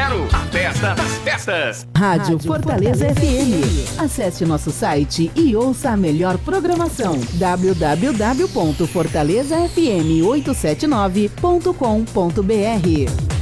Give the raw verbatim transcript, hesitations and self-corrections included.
zero. A festa das festas. Rádio Fortaleza F M. Acesse nosso site e ouça a melhor programação. w w w ponto fortaleza f m oito sete nove ponto com ponto b r.